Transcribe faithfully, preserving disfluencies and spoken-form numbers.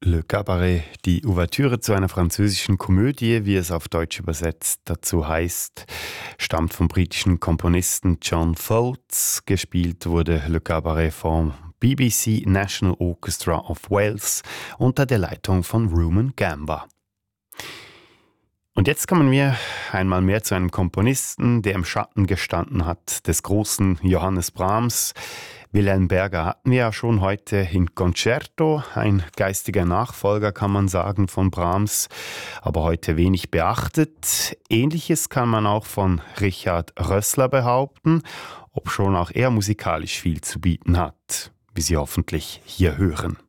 Le Cabaret, die Ouvertüre zu einer französischen Komödie, wie es auf Deutsch übersetzt dazu heißt, stammt vom britischen Komponisten John Foltz. Gespielt wurde Le Cabaret vom B B C National Orchestra of Wales unter der Leitung von Rumen Gamba. Und jetzt kommen wir einmal mehr zu einem Komponisten, der im Schatten gestanden hat des großen Johannes Brahms. Wilhelm Berger hatten wir ja schon heute in Concerto, ein geistiger Nachfolger, kann man sagen, von Brahms, aber heute wenig beachtet. Ähnliches kann man auch von Richard Rössler behaupten, obschon auch er musikalisch viel zu bieten hat, wie Sie hoffentlich hier hören.